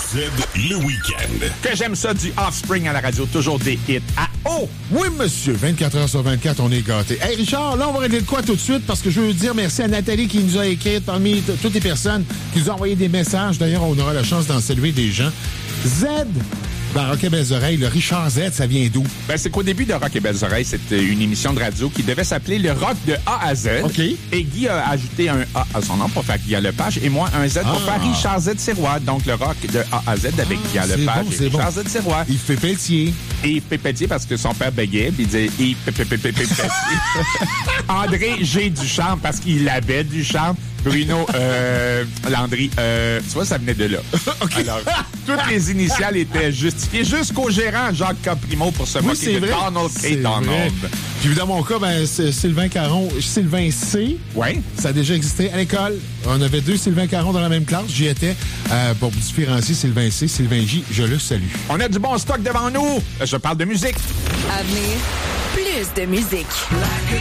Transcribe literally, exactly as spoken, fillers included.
Z, le week-end. Que j'aime ça du Offspring à la radio, toujours des hits à haut. Oui, monsieur, vingt-quatre heures sur vingt-quatre, on est gâtés. Hey, Richard, là, on va régler de quoi tout de suite parce que je veux dire merci à Nathalie qui nous a écrit parmi t- toutes les personnes qui nous ont envoyé des messages. D'ailleurs, on aura la chance d'en saluer des gens. Z, dans Rock et Belles Oreilles, le Richard Z, ça vient d'où? Ben, c'est qu'au début de Rock et Belles Oreilles, c'était une émission de radio qui devait s'appeler le Rock de A à Z. OK. Et Guy a ajouté un A à son nom pour faire Guy Lepage et moi un Z pour Ah. faire Richard Z Sirois. Donc, le Rock de A à Z avec Guy Ah, c'est Lepage bon, et c'est Richard bon. Z Sirois. Il fait Pelletier. Et Yves Pépétier parce que son père bégayait, puis il disait Yves Pépétier. André G. Duchamp parce qu'il avait Duchamp. Bruno euh, Landry, euh, tu vois, ça venait de là. OK. Alors, toutes les initiales étaient justifiées jusqu'au gérant Jacques Caprimo pour se Oui, moquer c'est de vrai. Donald C'est K. Donald. vrai. Puis dans mon cas, ben, c'est Sylvain Caron, Sylvain C. Oui. Ça a déjà existé à l'école. On avait deux Sylvain Caron dans la même classe. J'y étais euh, pour différencier Sylvain C, Sylvain J. Je le salue. On a du bon stock devant nous. Je parle de musique. À venir, plus de musique.